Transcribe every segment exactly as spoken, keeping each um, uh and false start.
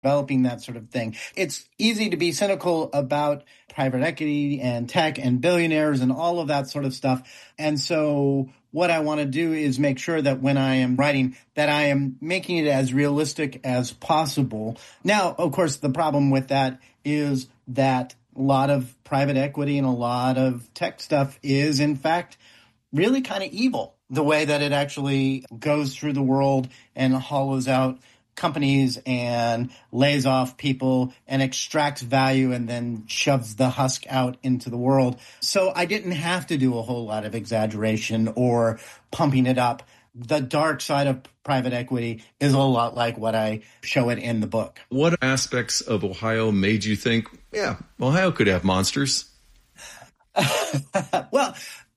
developing that sort of thing. It's easy to be cynical about private equity and tech and billionaires and all of that sort of stuff. And so what I want to do is make sure that when I am writing, that I am making it as realistic as possible. Now, of course, the problem with that is that a lot of private equity and a lot of tech stuff is, in fact, really kind of evil, the way that it actually goes through the world and hollows out companies and lays off people and extracts value and then shoves the husk out into the world. So I didn't have to do a whole lot of exaggeration or pumping it up. The dark side of private equity is a lot like what I show it in the book. What aspects of Ohio made you think, yeah, Ohio could have monsters? Well,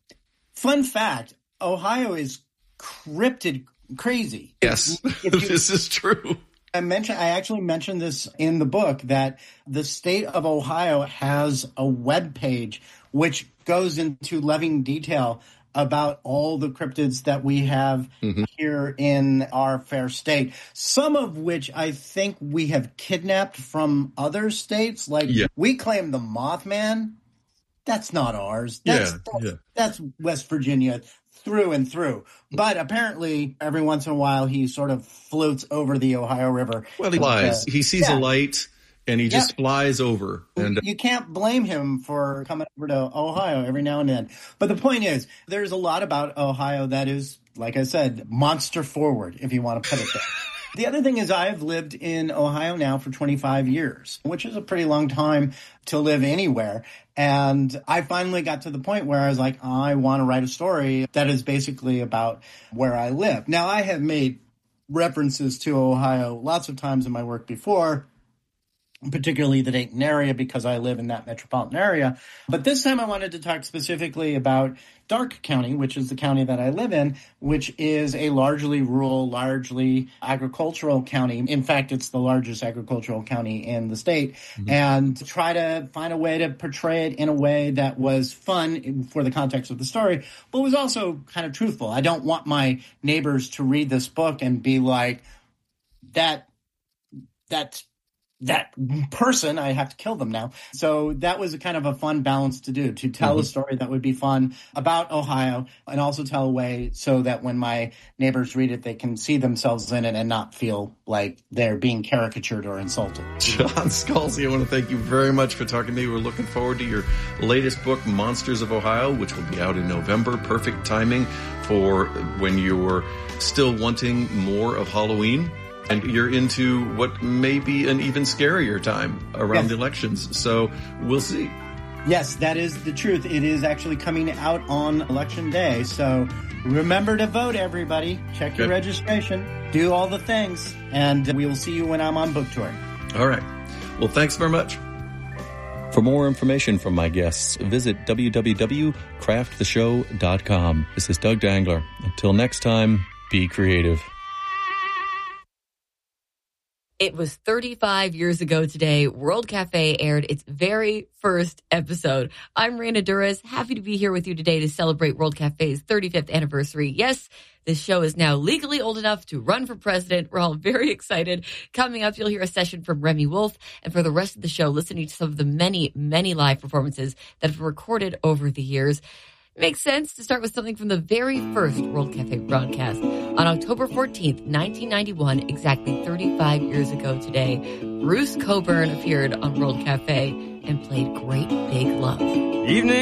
fun fact, Ohio is cryptid crazy. Yes, if you, if you, this is true. I mentioned, I actually mentioned this in the book, that the state of Ohio has a web page which goes into loving detail about all the cryptids that we have mm-hmm. here in our fair state, some of which I think we have kidnapped from other states. Like yeah. we claim the Mothman. That's not ours. That's, yeah, that's, yeah. that's West Virginia through and through. But apparently, every once in a while, he sort of floats over the Ohio River. Well, he flies. Uh, he sees yeah. a light, and he just yeah. flies over. And you can't blame him for coming over to Ohio every now and then. But the point is, there's a lot about Ohio that is, like I said, monster forward, if you want to put it there. The other thing is I've lived in Ohio now for twenty-five years, which is a pretty long time to live anywhere. And I finally got to the point where I was like, I want to write a story that is basically about where I live. Now, I have made references to Ohio lots of times in my work before, particularly the Dayton area, because I live in that metropolitan area. But this time I wanted to talk specifically about Darke County, which is the county that I live in, which is a largely rural, largely agricultural county. In fact, it's the largest agricultural county in the state. Mm-hmm. And try to find a way to portray it in a way that was fun for the context of the story, but was also kind of truthful. I don't want my neighbors to read this book and be like, that, that's, that person, I have to kill them now. So that was a kind of a fun balance to do, to tell mm-hmm. a story that would be fun about Ohio and also tell a way so that when my neighbors read it, they can see themselves in it and not feel like they're being caricatured or insulted. John Scalzi, I want to thank you very much for talking to me. We're looking forward to your latest book, Monsters of Ohio, which will be out in November. Perfect timing for when you're still wanting more of Halloween. And you're into what may be an even scarier time around yes. the elections. So we'll see. Yes, that is the truth. It is actually coming out on Election Day. So remember to vote, everybody. Check your Good. registration. Do all the things. And we will see you when I'm on book tour. All right. Well, thanks very much. For more information from my guests, visit w w w dot craft the show dot com. This is Doug Dangler. Until next time, be creative. It was thirty-five years ago today. World Cafe aired its very first episode. I'm Raina Duras, happy to be here with you today to celebrate World Cafe's thirty-fifth anniversary. Yes, this show is now legally old enough to run for president. We're all very excited. Coming up, you'll hear a session from Remy Wolf. And for the rest of the show, listening to some of the many, many live performances that have been recorded over the years. It makes sense to start with something from the very first World Cafe broadcast. On October fourteenth, nineteen ninety-one, exactly thirty-five years ago today, Bruce Cockburn appeared on World Cafe and played Great Big Love. Evening.